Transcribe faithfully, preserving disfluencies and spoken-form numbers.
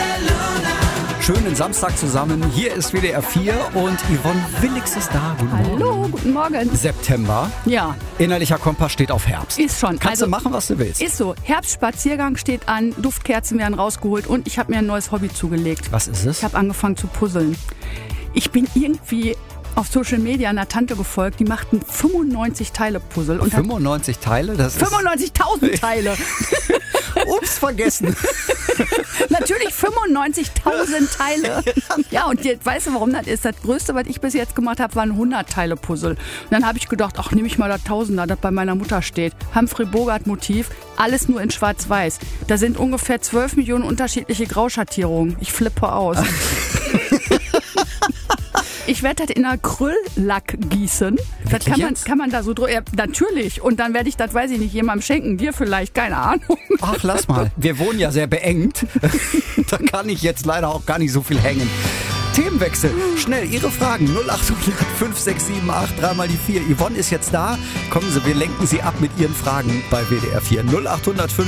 Schönen Samstag zusammen. Hier ist W D R vier und Yvonne Willigs ist da. Guten Hallo, Morgen. guten Morgen. September. Ja. Innerlicher Kompass steht auf Herbst. Ist schon. Kannst also, du machen, was du willst. Ist so. Herbstspaziergang steht an, Duftkerzen werden rausgeholt und ich habe mir ein neues Hobby zugelegt. Was ist es? Ich habe angefangen zu puzzeln. Ich bin irgendwie auf Social Media einer Tante gefolgt, die macht ein fünfundneunzig Teile Puzzle. Und fünfundneunzig Teile? Das ist fünfundneunzigtausend Teile. Ups, vergessen. Natürlich fünfundneunzigtausend Teile. Ja, und jetzt weißt du, warum das ist? Das Größte, was ich bis jetzt gemacht habe, war ein hundert Teile Puzzle. Und dann habe ich gedacht, ach, nehme ich mal das Tausender, das bei meiner Mutter steht. Humphrey Bogart Motiv, alles nur in schwarz-weiß. Da sind ungefähr zwölf Millionen unterschiedliche Grauschattierungen. Ich flippe aus. Ich werde das in Acryllack gießen. Das kann man, kann man da so drüber. Ja, natürlich. Und dann werde ich das, weiß ich nicht, jemandem schenken. Dir vielleicht, keine Ahnung. Ach, lass mal. Wir wohnen ja sehr beengt. Da kann ich jetzt leider auch gar nicht so viel hängen. Themenwechsel. Schnell, Ihre Fragen. null acht hundert fünf sechs sieben acht, dreimal die vier. Yvonne ist jetzt da. Kommen Sie, wir lenken Sie ab mit Ihren Fragen bei W D R vier. null acht hundert